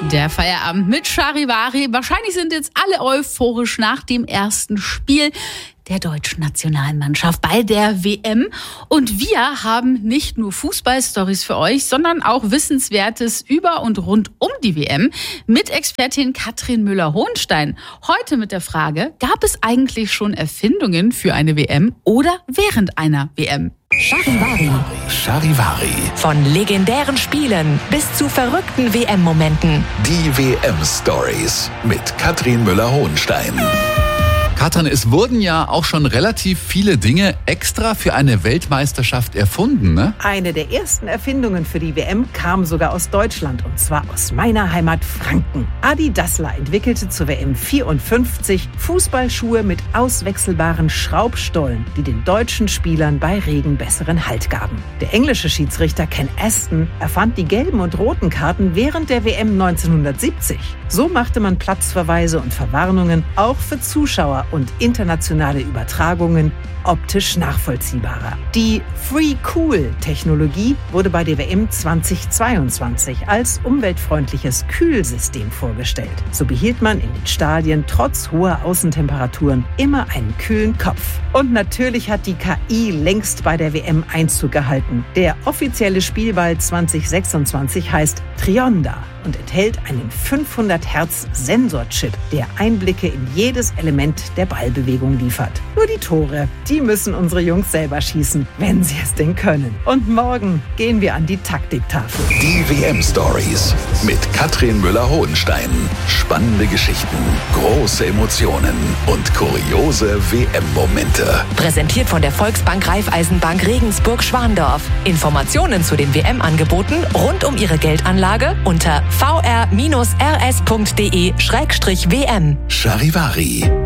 Der Feierabend mit Charivari. Wahrscheinlich sind jetzt alle euphorisch nach dem ersten Spiel der deutschen Nationalmannschaft bei der WM. Und wir haben nicht nur Fußball-Stories für euch, sondern auch Wissenswertes über und rund um die WM mit Expertin Katrin Müller-Hohenstein. Heute mit der Frage, gab es eigentlich schon Erfindungen für eine WM oder während einer WM? Charivari. Von legendären Spielen bis zu verrückten WM-Momenten. Die WM-Stories mit Katrin Müller-Hohenstein. Katrin, es wurden ja auch schon relativ viele Dinge extra für eine Weltmeisterschaft erfunden, ne? Eine der ersten Erfindungen für die WM kam sogar aus Deutschland, und zwar aus meiner Heimat Franken. Adi Dassler entwickelte zur WM 54 Fußballschuhe mit auswechselbaren Schraubstollen, die den deutschen Spielern bei Regen besseren Halt gaben. Der englische Schiedsrichter Ken Aston erfand die gelben und roten Karten während der WM 1970. So machte man Platzverweise und Verwarnungen auch für Zuschauer und internationale Übertragungen optisch nachvollziehbarer. Die Free-Cool-Technologie wurde bei der WM 2022 als umweltfreundliches Kühlsystem vorgestellt. So behielt man in den Stadien trotz hoher Außentemperaturen immer einen kühlen Kopf. Und natürlich hat die KI längst bei der WM Einzug gehalten. Der offizielle Spielball 2026 heißt Trionda und enthält einen 500-Hertz-Sensorchip, der Einblicke in jedes Element der Ballbewegung liefert. Nur die Tore, die müssen unsere Jungs selber schießen, wenn sie es denn können. Und morgen gehen wir an die Taktiktafel. Die WM-Stories mit Katrin Müller-Hohenstein. Spannende Geschichten, große Emotionen und kuriose WM-Momente. Präsentiert von der Volksbank Raiffeisenbank Regensburg-Schwandorf. Informationen zu den WM-Angeboten rund um Ihre Geldanlage unter vr-rs.de/WM. Charivari.